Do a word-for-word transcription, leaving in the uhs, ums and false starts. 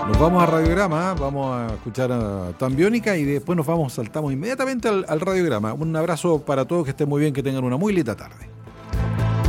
Nos vamos a Radiograma, vamos a escuchar a Tambiónica y después nos vamos, saltamos inmediatamente al, al Radiograma. Un abrazo para todos, que estén muy bien, que tengan una muy linda tarde.